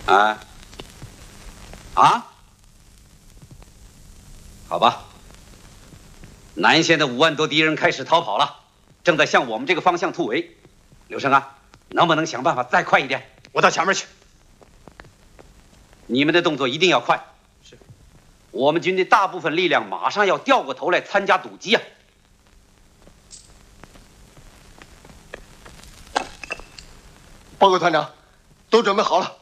啊？啊？好吧。南线的5万多敌人开始逃跑了，正在向我们这个方向突围。刘胜啊，能不能想办法再快一点？ 我到前面去。 你们的动作一定要快。 是。 我们军队大部分力量马上要调过头来参加堵击啊！ 报告团长，都准备好了。